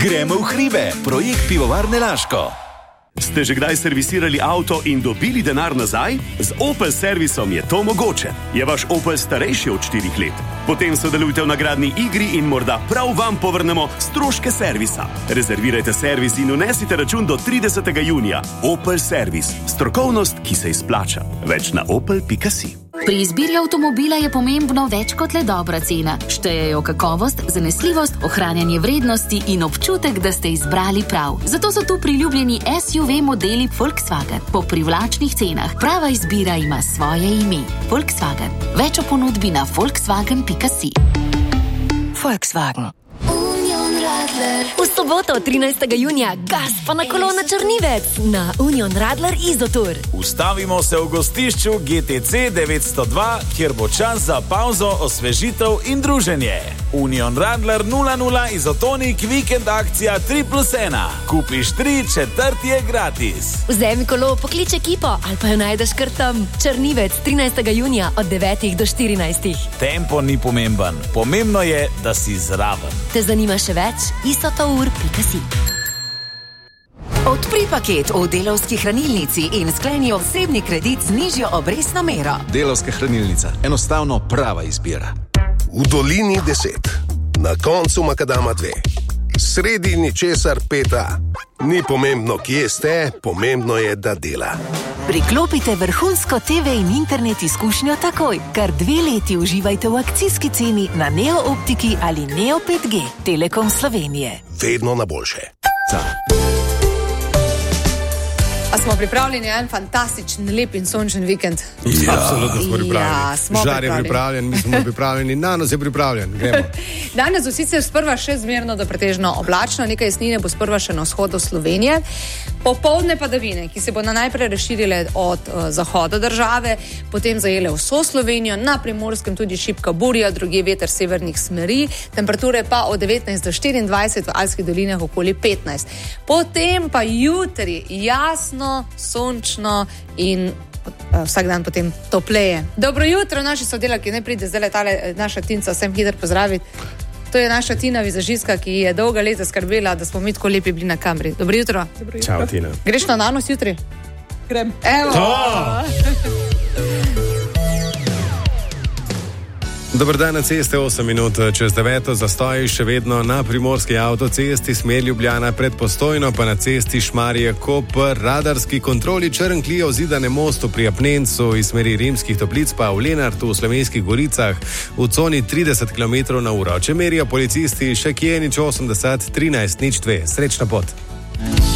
Gremo v hribe, projekt Pivovarne Laško. Ste že kdaj servisirali avto in dobili denar nazaj? Z Opel servisom je to mogoče. Je vaš Opel starejši od 4 let? Potem sodelujte v nagradni igri in morda prav vam povrnemo stroške servisa. Rezervirajte servis in unesite račun do 30. junija. Opel servis. Strokovnost, ki se izplača. Več na opel.si. Pri izbiri avtomobila je pomembno več kot le dobra cena. Štejejo kakovost, zanesljivost, ohranjanje vrednosti in občutek, da ste izbrali prav. Zato so tu priljubljeni SUV modeli Volkswagen po privlačnih cenah. Prava izbira ima svoje ime. Volkswagen. Več o ponudbi na volkswagen.si. Volkswagen. V soboto 13. junija gas pa na kolo na Črnivec na Union Radler Izotur. Ustavimo se v gostišču GTC 902, kjer bo čas za pauzo, osvežitev in druženje. Union Radler 00 Izotonik vikend akcija 3+1. Kupiš 3, četrti je gratis. Vzemi kolo, poklič ekipo ali pa jo najdeš kar tam. Črnivec 13. junija od 9 do 14. Tempo ni pomemben. Pomembno je, da si zraven. Te zanima še več? isotour.si. Odpri paket v Delavski hranilnici in skleni osebni kredit z nižjo obrestno mero. Delavska hranilnica. Enostavno prava izbira. V dolini 10. Na koncu makadama 2. Sredi ničesar 5. Ni pomembno, kje ste, pomembno je, da dela. Priklopite vrhunsko TV in internet izkušnjo takoj. Kar 2 leti uživajte v akcijski ceni na Neo Optiki ali Neo 5G. Telekom Slovenije. Vedno na boljše. A smo pripravljeni na en fantastičen, lep in sončen vikend? Ja, absolutno smo pripravljeni. Ja, smo Žar je pripravljen, mi smo pripravljeni, Nanos je pripravljen. Gremo. Danes bo sicer sprva še zmerno do pretežno oblačno, nekaj jesnine bo sprva še na vzhodu Slovenije. Popoldne padavine, ki se bodo najprej razširile od zahoda države, potem zajele vso Slovenijo, na Primorskem tudi šibka burja, drugje veter severnih smeri, temperature pa od 19 do 24, v Alpskih dolinah okoli 15. Potem pa jutri jasno, sončno in vsak dan potem topleje. Dobro jutro, naši sodelavki, ne pride zdaj tale naša Tinca, vsem hiter pozdraviti. To je naša Tina vizažistka, ki je dolga leta skrbela, da smo mi tako lepi bili na kameri. Dobro jutro. Čau, Tina. Greš na Nanos jutri? Grem. Evo! Dobar dan, na ceste 8 minut čez 9, zastoji še vedno na primorski avtocesti smer Ljubljana pred Postojno, pa na cesti Šmarje-Koper, radarski kontroli Črnklijev Zidane mostu pri Apnencu iz smeri Rimskih Toplic, pa v Lenartu v Slovenskih Goricah v coni 30 km/h. Če merijo policisti še kje, nič 80 13 02. Srečna pot.